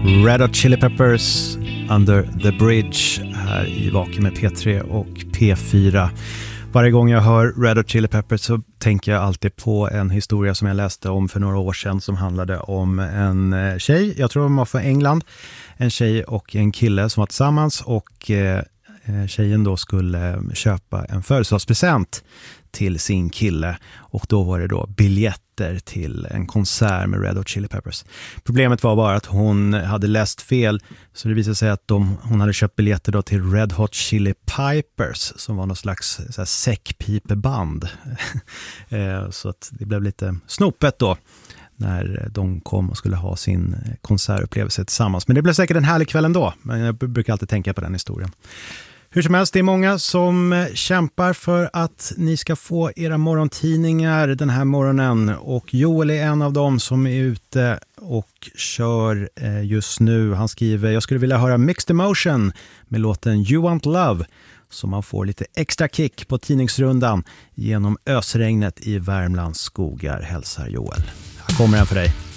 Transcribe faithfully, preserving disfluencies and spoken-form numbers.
Red Hot Chili Peppers, Under the Bridge, här i Vaken med P tre och P fyra. Varje gång jag hör Red Hot Chili Peppers så tänker jag alltid på en historia som jag läste om för några år sedan som handlade om en tjej, jag tror de var från England, en tjej och en kille som var tillsammans, och eh, tjejen då skulle köpa en födelsedagspresent till sin kille, och då var det då biljetter till en konsert med Red Hot Chili Peppers. Problemet var bara att hon hade läst fel, så det visade sig att de, hon hade köpt biljetter då till Red Hot Chili Pipers som var någon slags så här säckpipeband. Så att det blev lite snopet då när de kom och skulle ha sin konsertupplevelse tillsammans. Men det blev säkert en härlig kväll ändå, men jag brukar alltid tänka på den historien. Hur som helst, det är många som kämpar för att ni ska få era morgontidningar den här morgonen, och Joel är en av dem som är ute och kör just nu. Han skriver: jag skulle vilja höra Mixed Emotion med låten You Want Love, så man får lite extra kick på tidningsrundan genom ösregnet i Värmlands skogar, hälsar Joel. Här kommer den för dig.